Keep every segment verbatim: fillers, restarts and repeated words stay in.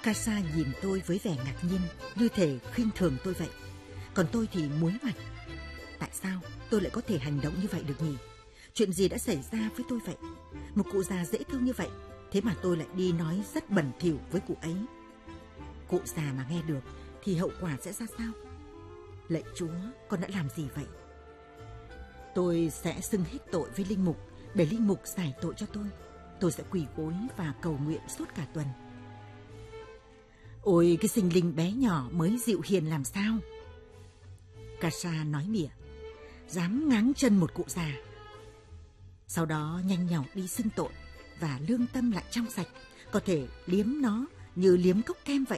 Casa nhìn tôi với vẻ ngạc nhiên, như thể khinh thường tôi vậy. Còn tôi thì muối mặt. Tại sao tôi lại có thể hành động như vậy được nhỉ? Chuyện gì đã xảy ra với tôi vậy? Một cụ già dễ thương như vậy, thế mà tôi lại đi nói rất bẩn thỉu với cụ ấy. Cụ già mà nghe được thì hậu quả sẽ ra sao? Lạy Chúa, con đã làm gì vậy? Tôi sẽ xưng hết tội với linh mục để linh mục giải tội cho tôi. Tôi sẽ quỳ gối và cầu nguyện suốt cả tuần. Ôi, cái sinh linh bé nhỏ mới dịu hiền làm sao? Casa nói mỉa, dám ngáng chân một cụ già. Sau đó nhanh nhảu đi xưng tội và lương tâm lại trong sạch, có thể liếm nó như liếm cốc kem vậy.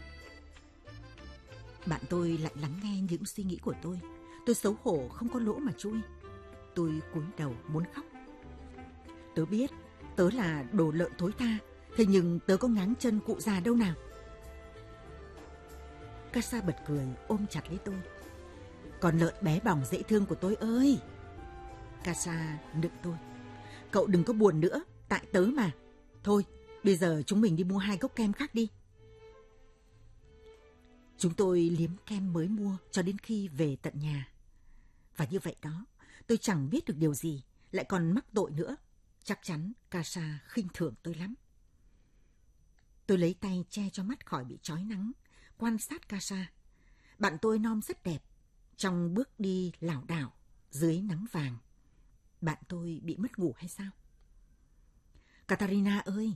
Bạn tôi lại lắng nghe những suy nghĩ của tôi. Tôi xấu hổ không có lỗ mà chui. Tôi cúi đầu muốn khóc. Tớ biết tớ là đồ lợn thối tha, thế nhưng tớ có ngáng chân cụ già đâu nào. Casa bật cười ôm chặt lấy tôi. Con lợn bé bỏng dễ thương của tôi ơi. Casa nựng tôi. Cậu đừng có buồn nữa, tại tớ mà. Thôi, bây giờ chúng mình đi mua hai cốc kem khác đi. Chúng tôi liếm kem mới mua cho đến khi về tận nhà. Và như vậy đó, tôi chẳng biết được điều gì, lại còn mắc tội nữa. Chắc chắn Casa khinh thường tôi lắm. Tôi lấy tay che cho mắt khỏi bị chói nắng, quan sát Casa. Bạn tôi non rất đẹp, trong bước đi lảo đảo dưới nắng vàng. Bạn tôi bị mất ngủ hay sao? Catarina ơi!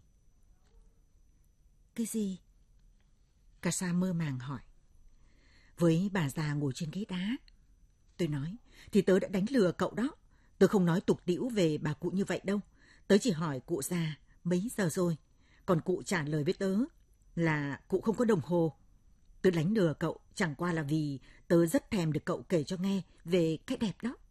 Cái gì? Casa mơ màng hỏi. Với bà già ngồi trên ghế đá. Tôi nói, thì tớ đã đánh lừa cậu đó. Tớ không nói tục tĩu về bà cụ như vậy đâu. Tớ chỉ hỏi cụ già mấy giờ rồi. Còn cụ trả lời với tớ là cụ không có đồng hồ. Tớ đánh lừa cậu chẳng qua là vì tớ rất thèm được cậu kể cho nghe về cái đẹp đó.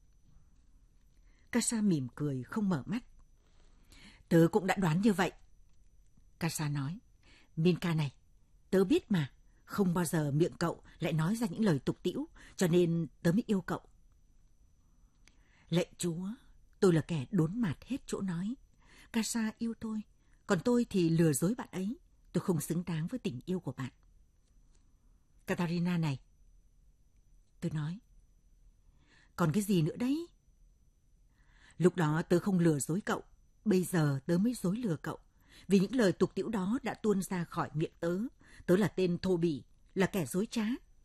Casa mỉm cười không mở mắt. Tớ cũng đã đoán như vậy. Casa nói, Minka này, tớ biết mà, không bao giờ miệng cậu lại nói ra những lời tục tĩu, cho nên tớ mới yêu cậu. Lạy Chúa, tôi là kẻ đốn mạt hết chỗ nói. Casa yêu tôi, còn tôi thì lừa dối bạn ấy. Tôi không xứng đáng với tình yêu của bạn. Catarina này, tôi nói. Còn cái gì nữa đấy? Lúc đó tớ không lừa dối cậu, bây giờ tớ mới dối lừa cậu. Vì những lời tục tĩu đó đã tuôn ra khỏi miệng tớ. Tớ là tên thô bỉ, là kẻ dối trá.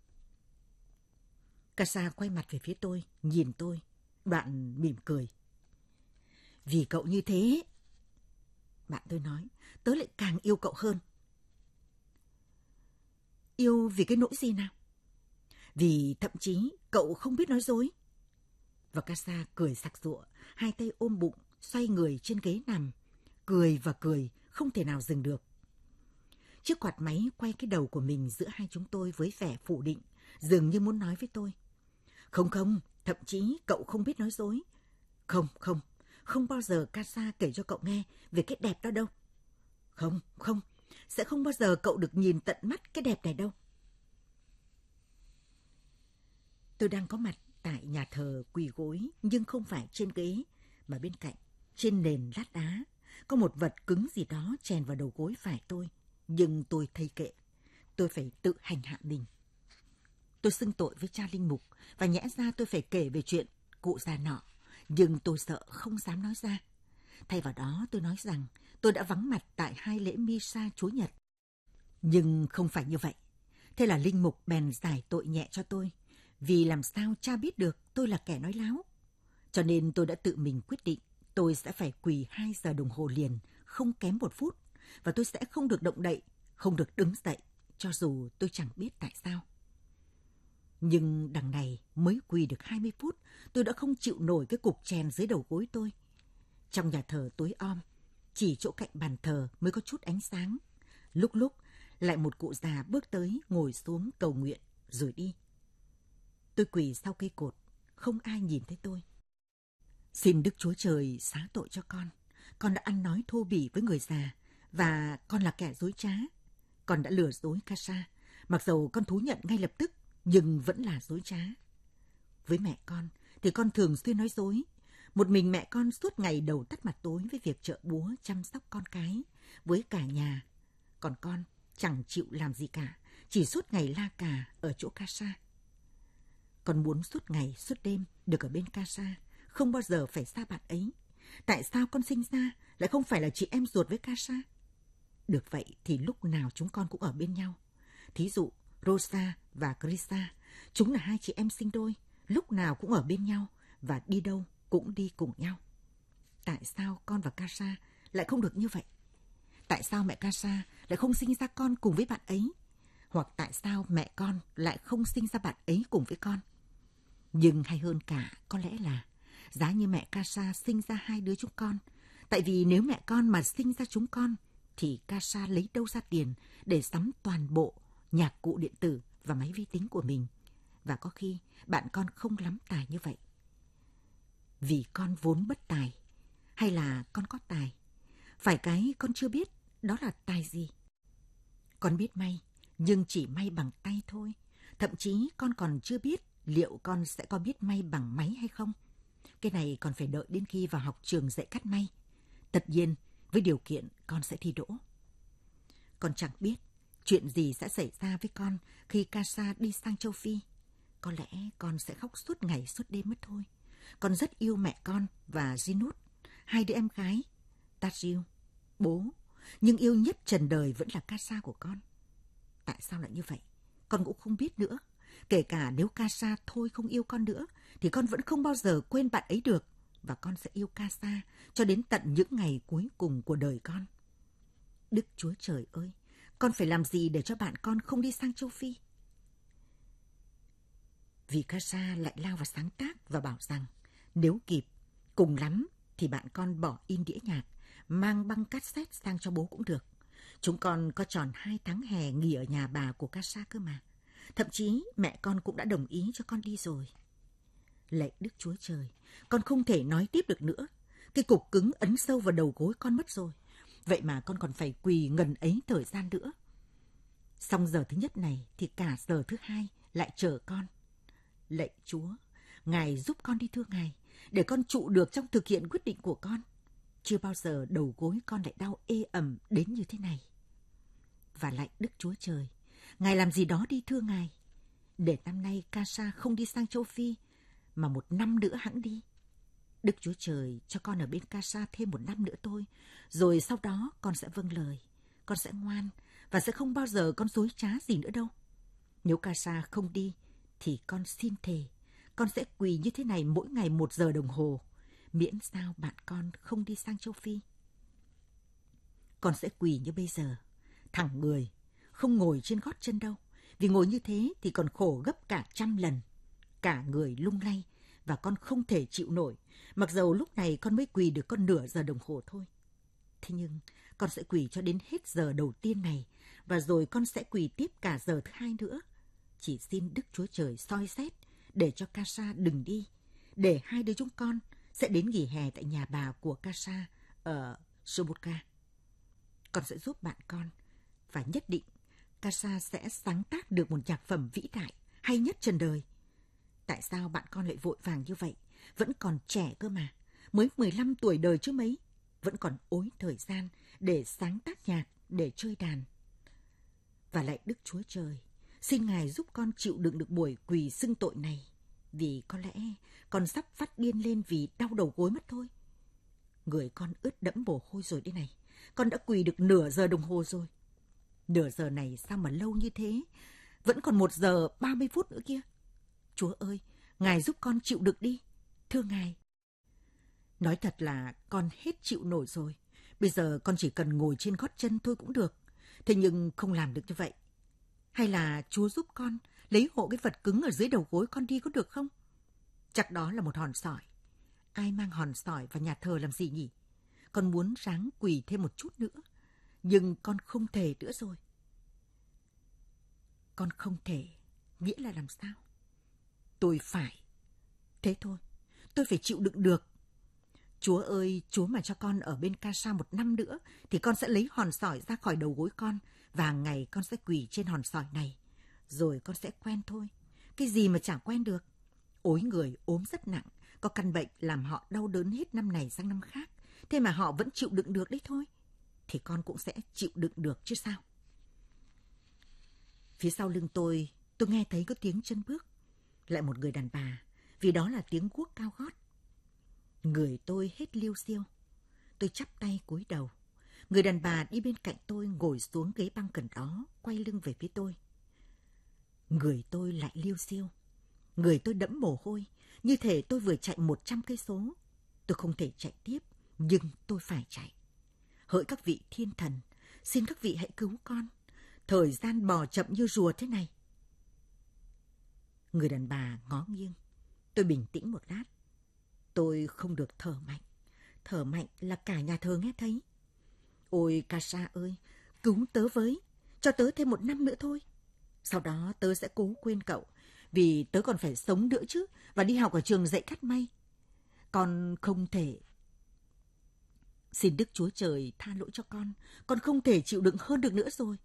Casa quay mặt về phía tôi, nhìn tôi, đoạn mỉm cười. Vì cậu như thế, bạn tôi nói, tớ lại càng yêu cậu hơn. Yêu vì cái nỗi gì nào? Vì thậm chí cậu không biết nói dối. Và Casa cười sặc sụa, hai tay ôm bụng, xoay người trên ghế nằm. Cười và cười, không thể nào dừng được. Chiếc quạt máy quay cái đầu của mình giữa hai chúng tôi với vẻ phủ định, dường như muốn nói với tôi. Không không, thậm chí cậu không biết nói dối. Không, không, không bao giờ Casa kể cho cậu nghe về cái đẹp đó đâu. Không, không, sẽ không bao giờ cậu được nhìn tận mắt cái đẹp này đâu. Tôi đang có mặt tại nhà thờ quỳ gối, nhưng không phải trên ghế, mà bên cạnh, trên nền lát đá, có một vật cứng gì đó chèn vào đầu gối phải tôi. Nhưng tôi thây kệ, tôi phải tự hành hạ mình. Tôi xưng tội với cha linh mục, và nhẽ ra tôi phải kể về chuyện cụ già nọ, nhưng tôi sợ không dám nói ra. Thay vào đó tôi nói rằng tôi đã vắng mặt tại hai lễ Misa Chúa Nhật. Nhưng không phải như vậy. Thế là linh mục bèn giải tội nhẹ cho tôi, vì làm sao cha biết được tôi là kẻ nói láo. Cho nên tôi đã tự mình quyết định tôi sẽ phải quỳ hai giờ đồng hồ liền, không kém một phút, và tôi sẽ không được động đậy, không được đứng dậy, cho dù tôi chẳng biết tại sao. Nhưng đằng này mới quỳ được hai mươi phút, tôi đã không chịu nổi cái cục chèn dưới đầu gối tôi. Trong nhà thờ tối om, chỉ chỗ cạnh bàn thờ mới có chút ánh sáng. Lúc lúc lại một cụ già bước tới, ngồi xuống cầu nguyện rồi đi. Tôi quỳ sau cây cột, không ai nhìn thấy tôi. Xin Đức Chúa Trời xá tội cho con. Con đã ăn nói thô bỉ với người già, và con là kẻ dối trá. Con đã lừa dối Casa, mặc dầu con thú nhận ngay lập tức, nhưng vẫn là dối trá. Với mẹ con thì con thường xuyên nói dối. Một mình mẹ con suốt ngày đầu tắt mặt tối với việc chợ búa chăm sóc con cái, với cả nhà. Còn con chẳng chịu làm gì cả, chỉ suốt ngày la cà ở chỗ Casa. Con muốn suốt ngày, suốt đêm được ở bên Casa, không bao giờ phải xa bạn ấy. Tại sao con sinh ra lại không phải là chị em ruột với Casa? Được vậy thì lúc nào chúng con cũng ở bên nhau. Thí dụ, Rosa và Krisa, chúng là hai chị em sinh đôi, lúc nào cũng ở bên nhau và đi đâu cũng đi cùng nhau. Tại sao con và Casa lại không được như vậy? Tại sao mẹ Casa lại không sinh ra con cùng với bạn ấy? Hoặc tại sao mẹ con lại không sinh ra bạn ấy cùng với con? Nhưng hay hơn cả có lẽ là giá như mẹ Casa sinh ra hai đứa chúng con. Tại vì nếu mẹ con mà sinh ra chúng con thì Casa lấy đâu ra tiền để sắm toàn bộ nhạc cụ điện tử và máy vi tính của mình. Và có khi bạn con không lắm tài như vậy. Vì con vốn bất tài, hay là con có tài? Phải cái con chưa biết đó là tài gì. Con biết may, nhưng chỉ may bằng tay thôi. Thậm chí con còn chưa biết liệu con sẽ có biết may bằng máy hay không. Cái này còn phải đợi đến khi vào học trường dạy cắt may. Tất nhiên, với điều kiện con sẽ thi đỗ. Con chẳng biết chuyện gì sẽ xảy ra với con khi Casa đi sang châu Phi. Có lẽ con sẽ khóc suốt ngày suốt đêm mất thôi. Con rất yêu mẹ con và Ginut, hai đứa em gái, Tadriu, bố. Nhưng yêu nhất trần đời vẫn là Casa của con. Tại sao lại như vậy? Con cũng không biết nữa. Kể cả nếu Casa thôi không yêu con nữa, thì con vẫn không bao giờ quên bạn ấy được. Và con sẽ yêu Casa cho đến tận những ngày cuối cùng của đời con. Đức Chúa Trời ơi, con phải làm gì để cho bạn con không đi sang châu Phi? Vì Casa lại lao vào sáng tác và bảo rằng nếu kịp, cùng lắm thì bạn con bỏ in đĩa nhạc, mang băng cassette sang cho bố cũng được. Chúng con có tròn hai tháng hè nghỉ ở nhà bà của Casa cơ mà. Thậm chí mẹ con cũng đã đồng ý cho con đi rồi. Lạy Đức Chúa Trời, con không thể nói tiếp được nữa. Cái cục cứng ấn sâu vào đầu gối con mất rồi. Vậy mà con còn phải quỳ ngần ấy thời gian nữa. Xong giờ thứ nhất này thì cả giờ thứ hai lại chờ con. Lạy Chúa, Ngài giúp con đi thưa Ngài, để con trụ được trong thực hiện quyết định của con. Chưa bao giờ đầu gối con lại đau ê ẩm đến như thế này. Và lạy Đức Chúa Trời, Ngài làm gì đó đi thưa Ngài, để năm nay Casa không đi sang châu Phi, mà một năm nữa hẵng đi. Đức Chúa Trời cho con ở bên Casa thêm một năm nữa thôi, rồi sau đó con sẽ vâng lời, con sẽ ngoan, và sẽ không bao giờ con dối trá gì nữa đâu. Nếu Casa không đi, thì con xin thề, con sẽ quỳ như thế này mỗi ngày một giờ đồng hồ, miễn sao bạn con không đi sang châu Phi. Con sẽ quỳ như bây giờ, thẳng người, không ngồi trên gót chân đâu, vì ngồi như thế thì còn khổ gấp cả trăm lần. Cả người lung lay, và con không thể chịu nổi, mặc dầu lúc này con mới quỳ được con nửa giờ đồng hồ thôi. Thế nhưng con sẽ quỳ cho đến hết giờ đầu tiên này, và rồi con sẽ quỳ tiếp cả giờ thứ hai nữa. Chỉ xin Đức Chúa Trời soi xét, để cho Casa đừng đi, để hai đứa chúng con sẽ đến nghỉ hè tại nhà bà của Casa ở Sobotka. Con sẽ giúp bạn con, và nhất định Casa sẽ sáng tác được một nhạc phẩm vĩ đại, hay nhất trần đời. Tại sao bạn con lại vội vàng như vậy? Vẫn còn trẻ cơ mà, mới mười lăm tuổi đời chứ mấy, vẫn còn ối thời gian để sáng tác nhạc, để chơi đàn. Và lạy Đức Chúa Trời, xin Ngài giúp con chịu đựng được buổi quỳ xưng tội này, vì có lẽ con sắp phát điên lên vì đau đầu gối mất thôi. Người con ướt đẫm mồ hôi rồi đây này, con đã quỳ được nửa giờ đồng hồ rồi. Nửa giờ này sao mà lâu như thế? Vẫn còn một giờ ba mươi phút nữa kia. Chúa ơi, Ngài giúp con chịu đựng đi, thưa Ngài. Nói thật là con hết chịu nổi rồi. Bây giờ con chỉ cần ngồi trên gót chân thôi cũng được. Thế nhưng không làm được như vậy. Hay là Chúa giúp con lấy hộ cái vật cứng ở dưới đầu gối con đi có được không? Chắc đó là một hòn sỏi. Ai mang hòn sỏi vào nhà thờ làm gì nhỉ? Con muốn ráng quỳ thêm một chút nữa, nhưng con không thể nữa rồi. Con không thể, nghĩa là làm sao? Tôi phải. Thế thôi, tôi phải chịu đựng được. Chúa ơi, Chúa mà cho con ở bên Casa một năm nữa, thì con sẽ lấy hòn sỏi ra khỏi đầu gối con, và ngày con sẽ quỳ trên hòn sỏi này. Rồi con sẽ quen thôi. Cái gì mà chẳng quen được. Ối người ốm rất nặng, có căn bệnh làm họ đau đớn hết năm này sang năm khác. Thế mà họ vẫn chịu đựng được đấy thôi. Thì con cũng sẽ chịu đựng được chứ sao. Phía sau lưng tôi, tôi nghe thấy có tiếng chân bước. Lại một người đàn bà, vì đó là tiếng guốc cao gót. Người tôi hết liêu xiêu. Tôi chắp tay cúi đầu. Người đàn bà đi bên cạnh tôi ngồi xuống ghế băng gần đó, quay lưng về phía tôi. Người tôi lại liêu xiêu. Người tôi đẫm mồ hôi, như thể tôi vừa chạy một trăm cây số. Tôi không thể chạy tiếp, nhưng tôi phải chạy. Hỡi các vị thiên thần, xin các vị hãy cứu con. Thời gian bò chậm như rùa thế này. Người đàn bà ngó nghiêng. Tôi bình tĩnh một lát. Tôi không được thở mạnh. Thở mạnh là cả nhà thờ nghe thấy. Ôi Casa ơi, cứu tớ với, cho tớ thêm một năm nữa thôi. Sau đó tớ sẽ cố quên cậu, vì tớ còn phải sống nữa chứ, và đi học ở trường dạy cắt may. Con không thể... Xin Đức Chúa Trời tha lỗi cho con, con không thể chịu đựng hơn được nữa rồi.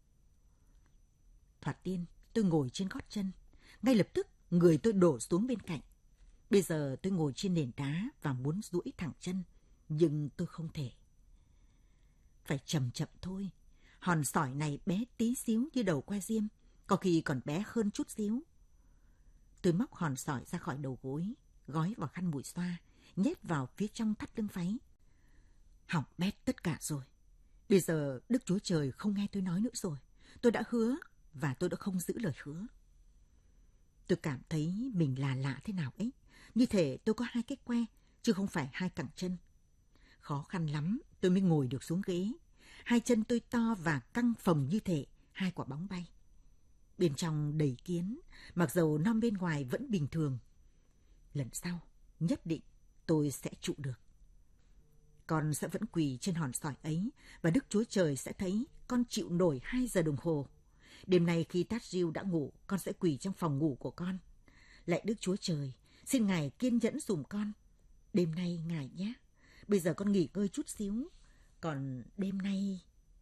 Thoạt tiên, tôi ngồi trên gót chân. Ngay lập tức, người tôi đổ xuống bên cạnh. Bây giờ tôi ngồi trên nền đá và muốn duỗi thẳng chân, nhưng tôi không thể. Phải chậm chậm thôi. Hòn sỏi này bé tí xíu như đầu que diêm, có khi còn bé hơn chút xíu. Tôi móc hòn sỏi ra khỏi đầu gối, gói vào khăn mùi xoa, nhét vào phía trong thắt lưng váy. Hỏng bét tất cả rồi. Bây giờ Đức Chúa Trời không nghe tôi nói nữa rồi. Tôi đã hứa và tôi đã không giữ lời hứa. Tôi cảm thấy mình là lạ thế nào ấy. Như thể tôi có hai cái que, chứ không phải hai cẳng chân. Khó khăn lắm tôi mới ngồi được xuống ghế. Hai chân tôi to và căng phồng như thể hai quả bóng bay. Bên trong đầy kiến, mặc dầu non bên ngoài vẫn bình thường. Lần sau, nhất định tôi sẽ trụ được. Con sẽ vẫn quỳ trên hòn sỏi ấy, và Đức Chúa Trời sẽ thấy con chịu nổi hai giờ đồng hồ. Đêm nay khi Tát Diêu đã ngủ, con sẽ quỳ trong phòng ngủ của con. Lạy Đức Chúa Trời, xin Ngài kiên nhẫn dùm con. Đêm nay Ngài nhé. Bây giờ con nghỉ ngơi chút xíu. Còn đêm nay...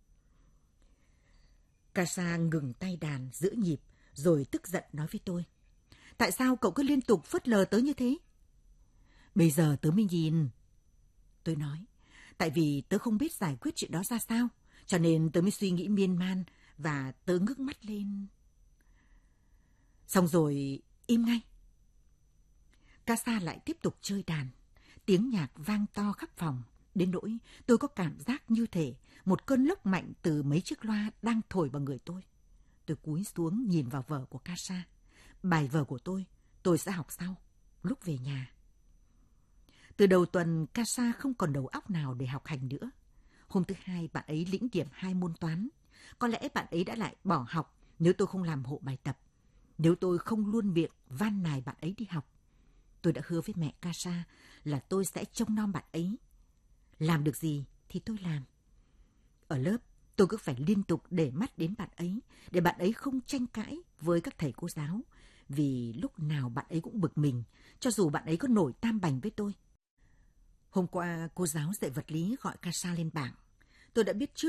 Casa ngừng tay đàn giữa nhịp, rồi tức giận nói với tôi. Tại sao cậu cứ liên tục phớt lờ tớ như thế? Bây giờ tớ mới nhìn. Tôi nói, tại vì tớ không biết giải quyết chuyện đó ra sao, cho nên tớ mới suy nghĩ miên man và tớ ngước mắt lên. Xong rồi im ngay. Casa lại tiếp tục chơi đàn. Tiếng nhạc vang to khắp phòng, đến nỗi tôi có cảm giác như thể một cơn lốc mạnh từ mấy chiếc loa đang thổi vào người tôi. Tôi cúi xuống nhìn vào vở của Casa. Bài vở của tôi, tôi sẽ học sau, lúc về nhà. Từ đầu tuần, Casa không còn đầu óc nào để học hành nữa. Hôm thứ hai, bạn ấy lĩnh điểm hai môn toán. Có lẽ bạn ấy đã lại bỏ học nếu tôi không làm hộ bài tập. Nếu tôi không luôn miệng van nài bạn ấy đi học. Tôi đã hứa với mẹ Casa là tôi sẽ trông nom bạn ấy. Làm được gì thì tôi làm. Ở lớp, tôi cứ phải liên tục để mắt đến bạn ấy, để bạn ấy không tranh cãi với các thầy cô giáo, vì lúc nào bạn ấy cũng bực mình, cho dù bạn ấy có nổi tam bành với tôi. Hôm qua, cô giáo dạy vật lý gọi Casa lên bảng. Tôi đã biết trước